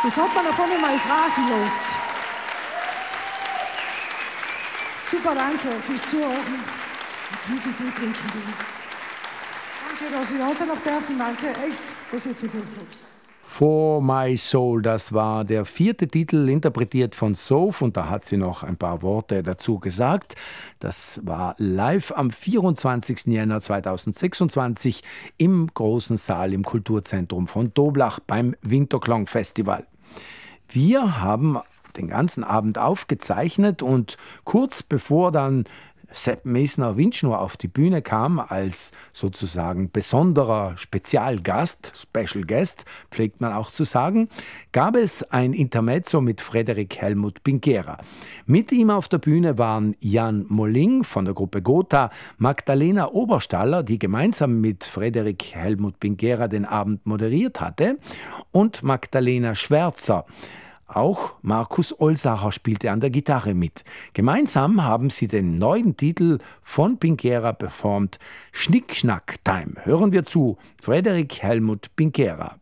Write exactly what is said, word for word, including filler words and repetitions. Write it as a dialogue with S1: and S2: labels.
S1: Das hat man davon immer als Rachen lässt. Super, danke fürs Zuhören. Jetzt muss ich Tee trinken gehen. Danke, dass ich da sein noch dürfen. Danke, echt, dass ihr zugehört habt.
S2: For My Soul, das war der vierte Titel, interpretiert von Soph, und da hat sie noch ein paar Worte dazu gesagt. Das war live am vierundzwanzigsten Jänner zweitausendsechsundzwanzig im großen Saal im Kulturzentrum von Doblach beim Winterklang Festival. Wir haben den ganzen Abend aufgezeichnet und kurz bevor dann Sepp Mesner-Windschnur auf die Bühne kam, als sozusagen besonderer Spezialgast, Special Guest, pflegt man auch zu sagen, gab es ein Intermezzo mit Frederik Helmut Pinkera. Mit ihm auf der Bühne waren Jan Molling von der Gruppe Gotha, Magdalena Oberstaller, die gemeinsam mit Frederik Helmut Pinkera den Abend moderiert hatte, und Magdalena Schwärzer. Auch Markus Olsacher spielte an der Gitarre mit. Gemeinsam haben sie den neuen Titel von Pinkera performt, Schnick Schnack Time. Hören wir zu, Frederik Helmut Pinkera.